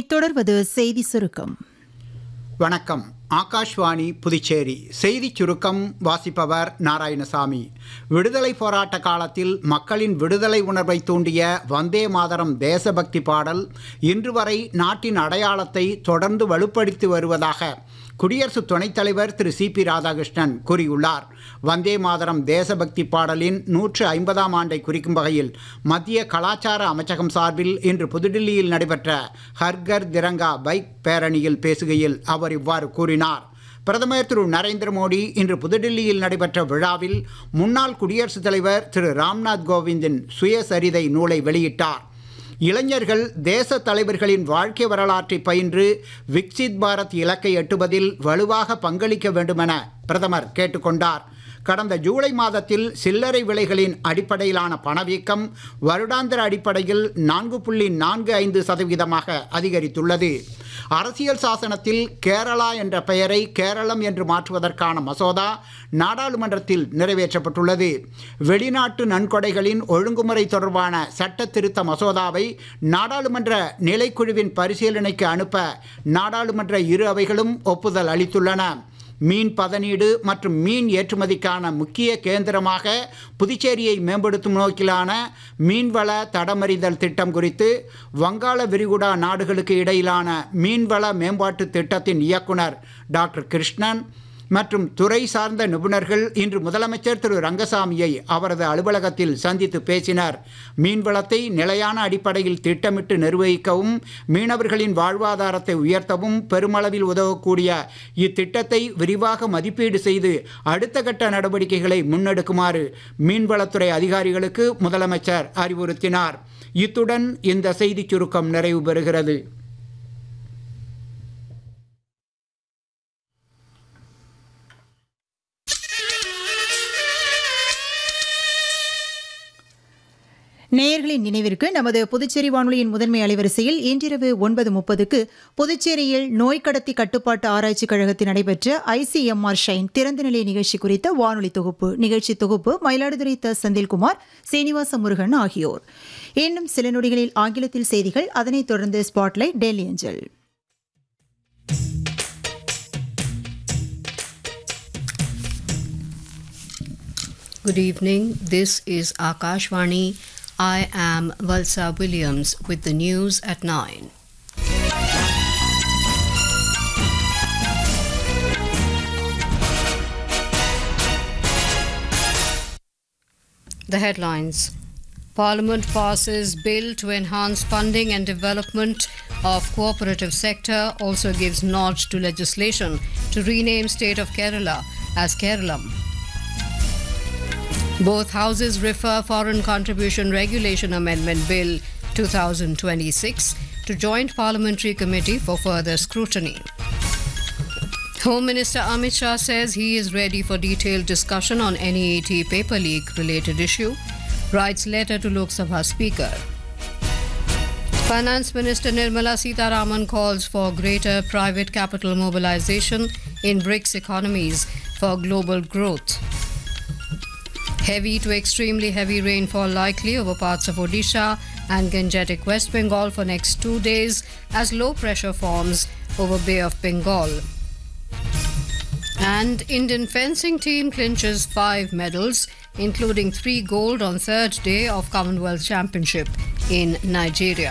இனி தொடர்வது செய்தி சுருக்கம். வணக்கம். ஆகாஷ்வாணி புதுச்சேரி செய்திச் சுருக்கம் வாசிப்பவர் நாராயணசாமி. விடுதலை போராட்ட காலத்தில் மக்களின் விடுதலை உணர்வை தூண்டிய வந்தே மாதரம் தேசபக்தி பாடல் இன்று வரை நாட்டின் அடையாளத்தை தொடர்ந்து வலுப்படுத்தி வருவதாக குடியரசு துணைத் தலைவர் திரு சி.பி. ராதாகிருஷ்ணன் கூறியுள்ளார். வந்தே மாதரம் தேசபக்தி பாடலின் 150ஆம் ஆண்டை குறிக்கும் வகையில் மத்திய கலாச்சார அமைச்சகம் சார்பில் இன்று புதுடில்லியில் நடைபெற்ற ஹர்கர் திரங்கா பைக் பேரணியில் பேசுகையில் அவர் இவ்வாறு கூறினார். பிரதமர் திரு நரேந்திர மோடி இன்று புதுடில்லியில் நடைபெற்ற விழாவில் முன்னாள் குடியரசுத் தலைவர் திரு ராம்நாத் கோவிந்தின் சுயசரிதை நூலை வெளியிட்டார். இளைஞர்கள் தேச தலைவர்களின் வாழ்க்கை வரலாற்றை பயின்று விக்சித் பாரத் இலக்கை எட்டுவதில் வலுவாக பங்களிக்க வேண்டுமென பிரதமர் கேட்டுக்கொண்டார். கடந்த ஜூலை மாதத்தில் சில்லறை விலைகளின் அடிப்படையிலான பணவீக்கம் வருடாந்திர அடிப்படையில் 4.45% அதிகரித்துள்ளது. அரசியல் சாசனத்தில் கேரளா என்ற பெயரை கேரளம் என்று மாற்றுவதற்கான மசோதா நாடாளுமன்றத்தில் நிறைவேற்றப்பட்டுள்ளது. வெளிநாட்டு நன்கொடைகளின் ஒழுங்குமுறை தொடர்பான சட்ட திருத்த மசோதாவை நாடாளுமன்ற நிலைக்குழுவின் பரிசீலனைக்கு அனுப்ப நாடாளுமன்ற இரு அவைகளும் ஒப்புதல் அளித்துள்ளன. மீன் பதனீடு மற்றும் மீன் ஏற்றுமதிக்கான முக்கிய கேந்திரமாக புதுச்சேரியை மேம்படுத்தும் நோக்கிலான மீன்வள தடமறிதல் திட்டம் குறித்து வங்காள விரிகுடா நாடுகளுக்கு இடையிலான மீன்வள மேம்பாட்டு திட்டத்தின் இயக்குனர் டாக்டர் கிருஷ்ணன் மற்றும் துறை சார்ந்த நிபுணர்கள் இன்று முதலமைச்சர் திரு ரங்கசாமியை அவரது அலுவலகத்தில் சந்தித்து பேசினர். மீன்வளத்தை நிலையான அடிப்படையில் திட்டமிட்டு நிர்வகிக்கவும் மீனவர்களின் வாழ்வாதாரத்தை உயர்த்தவும் பெருமளவில் உதவக்கூடிய இத்திட்டத்தை விரிவாக மதிப்பீடு செய்து அடுத்த கட்ட நடவடிக்கைகளை முன்னெடுக்குமாறு மீன்வளத்துறை அதிகாரிகளுக்கு முதலமைச்சர் அறிவுறுத்தினார். இத்துடன் இந்த செய்திச் சுருக்கம் நிறைவு பெறுகிறது. நேயர்களின் நினைவிற்கு நமது புதுச்சேரி வானொலியின் முதன்மை அலைவரிசையில் இன்றிரவு 9:30க்கு புதுச்சேரியில் நோய் கடத்தி கட்டுப்பாட்டு ஆராய்ச்சி கழகத்தில் நடைபெற்ற ICMR ஷைன் திறந்தநிலை நிகழ்ச்சி குறித்த வானொலி தொகுப்பு. நிகழ்ச்சி தொகுப்பு மயிலாடுதுறை த. செந்தில்குமார், சீனிவாச முருகன் ஆகியோர். இன்னும் சில நொடிகளில் ஆங்கிலத்தில் செய்திகள், அதனைத் தொடர்ந்து ஸ்பாட்லைட் டெல்லி அஞ்சல். Good evening. This is Akashvani. I am Valsa Williams with the news at 9. The headlines. Parliament passes bill to enhance funding and development of cooperative sector, also gives nod to legislation to rename state of Kerala as Keralam. Both houses refer Foreign Contribution Regulation Amendment Bill 2026 to Joint Parliamentary Committee for further scrutiny. Home Minister Amit Shah says he is ready for detailed discussion on NEAT paper leak related issue, writes letter to Lok Sabha Speaker. Finance Minister Nirmala Sitharaman calls for greater private capital mobilization in BRICS economies for global growth. Heavy to extremely heavy rainfall likely over parts of Odisha and Gangetic West Bengal for next 2 days as low pressure forms over Bay of Bengal. And Indian fencing team clinches 5 medals, including 3 gold on third day of Commonwealth Championship in Nigeria.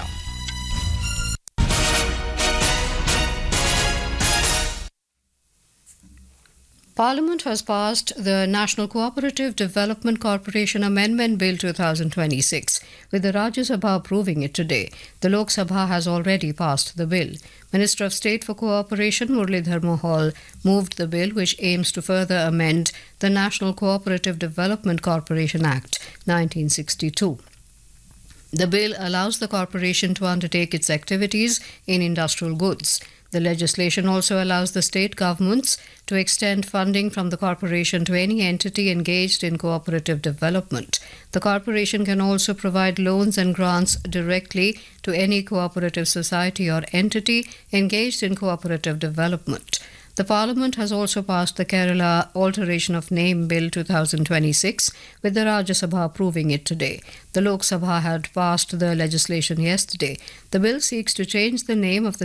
Parliament has passed the National Cooperative Development Corporation Amendment Bill 2026, with the Rajya Sabha approving it today. The Lok Sabha has already passed the bill. Minister of State for Cooperation Muralidhar Mohol moved the bill, which aims to further amend the National Cooperative Development Corporation Act 1962. The bill allows the corporation to undertake its activities in industrial goods. The legislation also allows the state governments to extend funding from the corporation to any entity engaged in cooperative development. The corporation can also provide loans and grants directly to any cooperative society or entity engaged in cooperative development. The Parliament has also passed the Kerala Alteration of Name Bill 2026, with the Rajya Sabha approving it today. The Lok Sabha had passed the legislation yesterday. The bill seeks to change the name of the